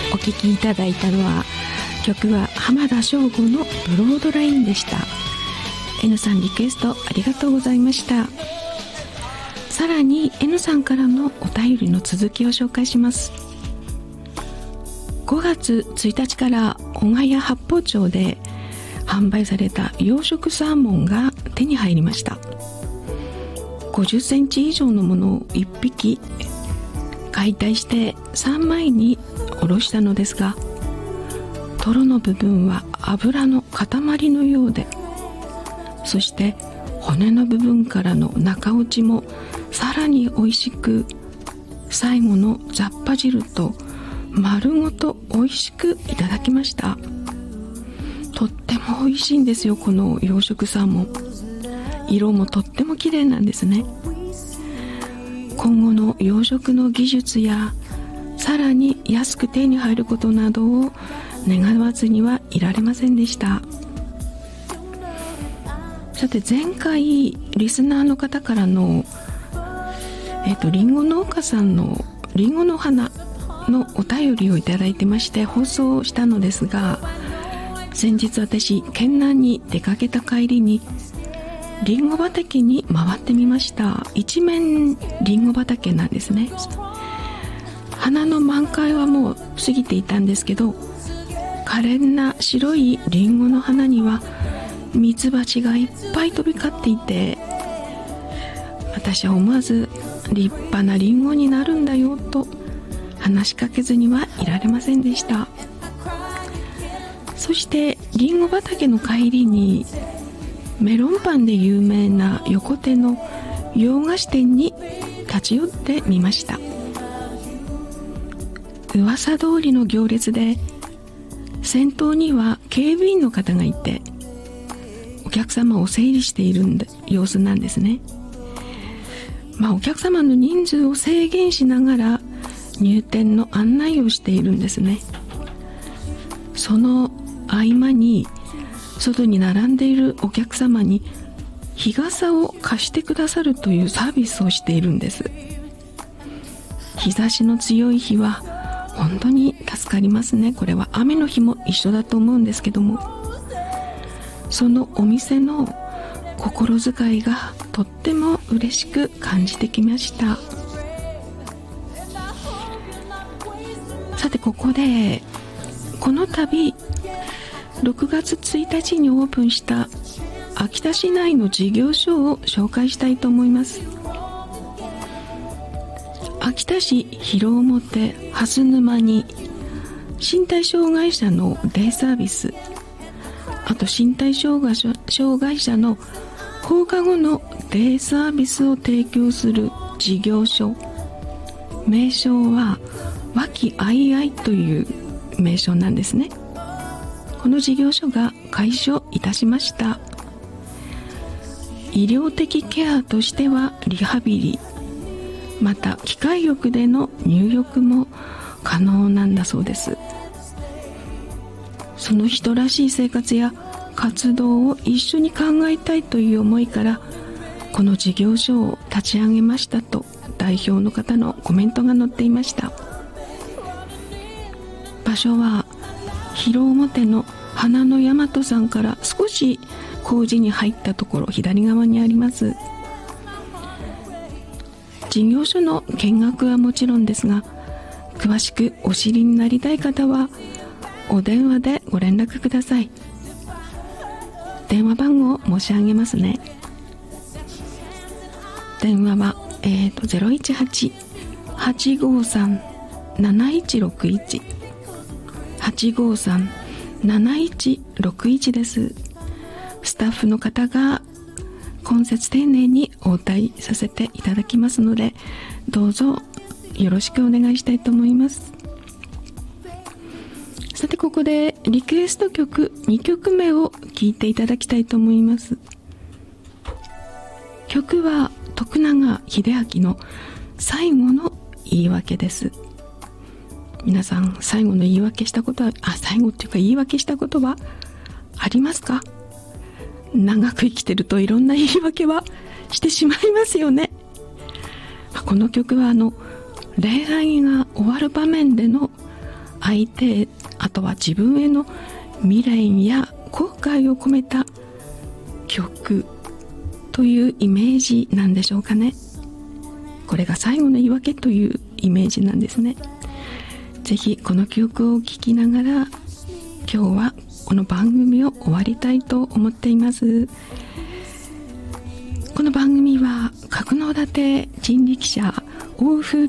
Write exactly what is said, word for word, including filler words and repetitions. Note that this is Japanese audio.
お聴きいただいたのは、曲は浜田省吾のブロードラインでした。 N さんリクエストありがとうございました。さらに N さんからのお便りの続きを紹介します。ごがつついたちから小ヶ谷八峰町で販売された養殖サーモンが手に入りました。ごじゅっセンチ以上のものをいっぴき解体して三枚におろしたのですが、トロの部分は油の塊のようで、そして骨の部分からの中落ちもさらに美味しく、最後のザッパ汁と丸ごと美味しくいただきました。とっても美味しいんですよ、この養殖サーモン。色もとっても綺麗なんですね。今後の養殖の技術や、さらに安く手に入ることなどを願わずにはいられませんでした。さて、前回リスナーの方からのえっとリンゴ農家さんのリンゴの花のお便りをいただいてまして放送したのですが、先日私県南に出かけた帰りにリンゴ畑に回ってみました。一面リンゴ畑なんですね。花の満開はもう過ぎていたんですけど、可憐な白いリンゴの花にはミツバチがいっぱい飛び交っていて、私は思わず立派なリンゴになるんだよと話しかけずにはいられませんでした。そしてリンゴ畑の帰りにメロンパンで有名な横手の洋菓子店に立ち寄ってみました。噂通りの行列で、先頭には警備員の方がいてお客様を整理している様子なんですね。まあ、お客様の人数を制限しながら入店の案内をしているんですね。その合間に外に並んでいるお客様に日傘を貸してくださるというサービスをしているんです。日差しの強い日は本当に助かりますね。これは雨の日も一緒だと思うんですけども、そのお店の心遣いがとっても嬉しく感じてきました。さて、ここでこの度ろくがつついたちにオープンした秋田市内の事業所を紹介したいと思います。秋田市広表蓮沼に身体障害者のデイサービス、あと身体障害者、障害者の放課後のデイサービスを提供する事業所、名称は和気あいあいという名称なんですね。この事業所が開所いたしました。医療的ケアとしてはリハビリ、また機械浴での入浴も可能なんだそうです。その人らしい生活や活動を一緒に考えたいという思いからこの事業所を立ち上げましたと代表の方のコメントが載っていました。場所は広表の花の大和さんから少し工事に入ったところ左側にあります。事業所の見学はもちろんですが、詳しくお知りになりたい方はお電話でご連絡ください。電話番号を申し上げますね。電話は、えー、と ゼロいちはち はちごさん なないちろくいち はちごさん なないちろくいちです。スタッフの方が懇切丁寧に応対させていただきますので、どうぞよろしくお願いしたいと思います。さて、ここでリクエスト曲にきょくめを聴いていただきたいと思います。曲は徳永英明の最後の言い訳です。皆さん、最後の言い訳したことは、あ、最後っていうか言い訳したことはありますか？長く生きてるといろんな言い訳はしてしまいますよね。この曲はあの恋愛が終わる場面での相手、あとは自分への未練や後悔を込めた曲というイメージなんでしょうかね。これが最後の言い訳というイメージなんですね。ぜひこの曲を聴きながら今日はこの番組を終わりたいと思っています。この番組は格納立人力車欧風